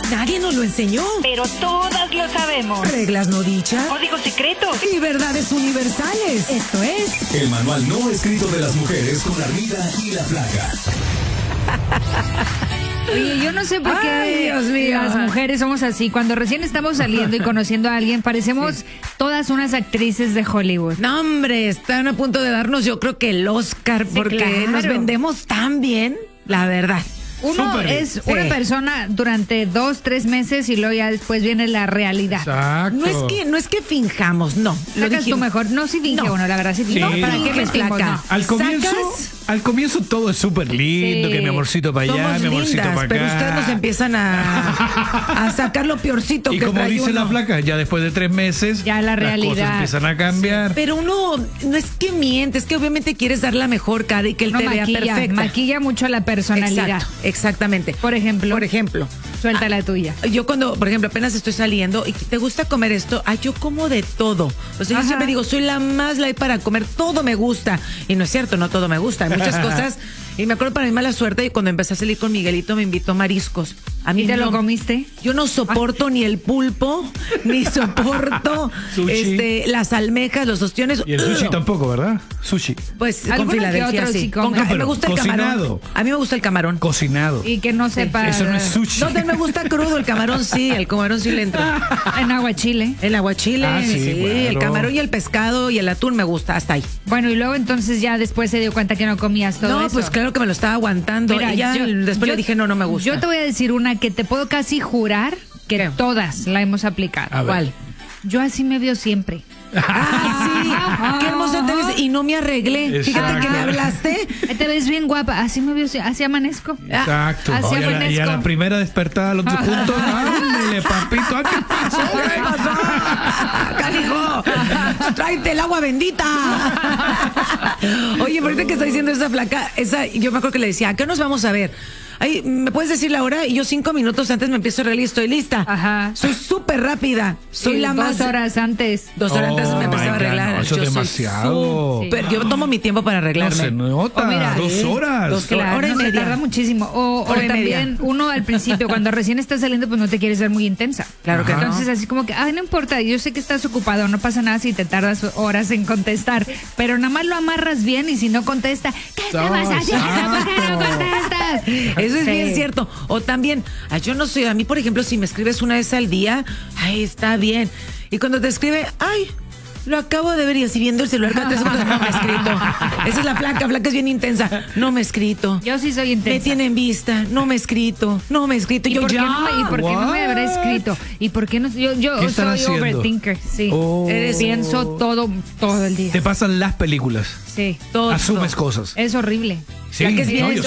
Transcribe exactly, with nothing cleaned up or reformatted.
Nadie nos lo enseñó. Pero todas lo sabemos. Reglas no dichas. Códigos secretos. Y verdades universales. Esto es... El manual no escrito de las mujeres con Armida y la Flaca. Oye, yo no sé por qué Ay, Dios mío. las mujeres somos así. Cuando recién estamos saliendo y conociendo a alguien, parecemos sí. todas unas actrices de Hollywood. No, hombre, están a punto de darnos, yo creo que el Oscar, sí, porque claro. nos vendemos tan bien, la verdad. Uno Super es sí. una persona durante dos, tres meses y luego ya después viene la realidad. Exacto. No es que, no es que finjamos, no. Lo Sacas tú mejor. No, si finge no. uno, la verdad, si finge. Sí. No, ¿para no, qué mentimos? No. Al comienzo... ¿Sacas? Al comienzo todo es súper lindo, sí. que mi amorcito para allá, Somos mi amorcito lindas, para acá. Pero ustedes nos empiezan a, a sacar lo peorcito y que como trae dice uno. la Flaca, ya después de tres meses, ya la realidad. las cosas empiezan a cambiar. Sí. Pero uno, no es que miente, es que obviamente quieres dar la mejor cara y que él no, te maquilla, vea perfecta. Maquilla mucho la personalidad. Exacto, exactamente. Por ejemplo. Por ejemplo. Suelta la tuya. Yo cuando, por ejemplo, apenas estoy saliendo y te gusta comer esto, ay, yo como de todo. O sea, Ajá. yo siempre digo, soy la más light para comer, todo me gusta. Y no es cierto, no todo me gusta, hay muchas cosas. Y me acuerdo para mi mala suerte y cuando empecé a salir con Miguelito me invitó mariscos. A mí ¿Y te no, lo comiste? Yo no soporto ah. ni el pulpo, ni soporto este, las almejas, los ostiones. Y el sushi tampoco, ¿verdad? Sushi. Pues con Filadelfia, sí. sí con, no, me gusta el cocinado. camarón. A mí me gusta el camarón. Cocinado. Y que no sepa. Sí. Eso no es sushi. No, me gusta crudo, el camarón sí, el camarón sí le entra. En aguachile. El aguachile, ah, sí, sí bueno. el camarón y el pescado y el atún me gusta, hasta ahí. Bueno, y luego entonces ya después se dio cuenta que no comías todo no, eso. No, pues claro que me lo estaba aguantando. Mira, y ya yo, después yo, le dije, no, no me gusta. Yo te voy a decir una que te puedo casi jurar que ¿Qué? todas la hemos aplicado. ¿Cuál? Yo así me veo siempre. Ah, sí. Qué hermosa te ves. Y no me arreglé. Exacto. Fíjate que me hablaste. Te ves bien guapa. Así me veo, así amanezco. Exacto. Así Oye, amanezco. y a la primera despertada los dos juntos. ¡Ándale, papito! ¿Qué pasó? ¿Qué pasó? ¡Canijo! ¡Tráete el agua bendita! Oye, ahorita que está diciendo esa Flaca, esa, yo me acuerdo que le decía, ¿a qué nos vamos a ver? Ay, ¿me puedes decir la hora? Y yo cinco minutos antes me empiezo a arreglar y estoy lista. Ajá. Soy súper rápida. Soy sí, la dos más... Dos horas antes. Dos horas oh, antes me empecé a arreglar. God, no, eso yo es demasiado. Super, sí. Yo tomo mi tiempo para arreglarme. No se nota. Oh, mira, dos sí. horas. Dos claro, hora y no, media. Se tarda muchísimo. O, o también uno al principio, cuando recién estás saliendo, pues no te quieres ver muy intensa. Claro que Ajá. no. Entonces así como que, ay, no importa, yo sé que estás ocupado, no pasa nada si te tardas horas en contestar. Pero nada más lo amarras bien y si no contesta, ¿qué estabas haciendo? ¿Por qué no contestas? Eso es sí. bien cierto. O también, ay, yo no sé, a mí, por ejemplo, si me escribes una vez al día, ay, está bien. Y cuando te escribe, ay, lo acabo de ver y así viendo el celular cada tres segundos, no me he escrito. Esa es la Flaca, Flaca es bien intensa. No me he escrito. Yo sí soy intensa. Me tiene en vista, no me he escrito, no me he escrito. ¿Y yo por ya. Qué no, ¿Y por qué no me habrá escrito? ¿Y por qué no? Yo, yo soy haciendo? overthinker, sí. Oh. Eres, pienso todo, todo el día. Te pasan las películas. Sí. Todo. Asumes cosas. Es horrible. Sí, ya que es bien, no, yo